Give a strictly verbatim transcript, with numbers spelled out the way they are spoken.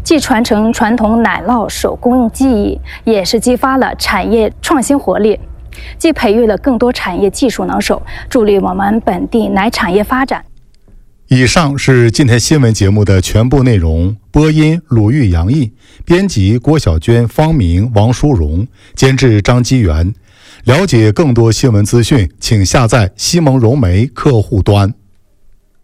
既传承传统奶酪手工技艺，也是激发了产业创新活力，既培育了更多产业技术能手，助力我们本地奶产业发展。 以上是今天新闻节目的全部内容。播音鲁豫、杨毅，编辑郭小娟、方明、王淑荣，监制张基元。了解更多新闻资讯，请下载西蒙融媒客户端。